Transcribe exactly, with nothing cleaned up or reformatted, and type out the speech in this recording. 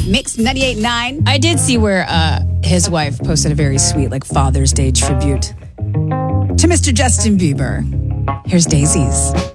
Mix ninety-eight point nine. I did see where uh, his wife posted a very sweet, like, Father's Day tribute to Mister Justin Bieber. Here's Daisies.